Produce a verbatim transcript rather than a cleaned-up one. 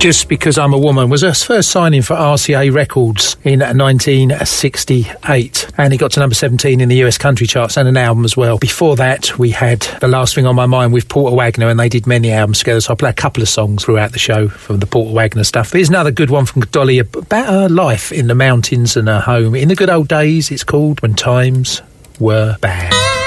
Just Because I'm a Woman was her first signing for R C A Records in nineteen sixty-eight, and it got to number seventeen in the U S country charts and an album as well. Before that, we had The Last Thing on My Mind with Porter Wagner, and they did many albums together, so I'll play a couple of songs throughout the show from the Porter Wagner stuff. Here's another good one from Dolly about her life in the mountains and her home. In the Good Old Days, it's called When Times Were Bad.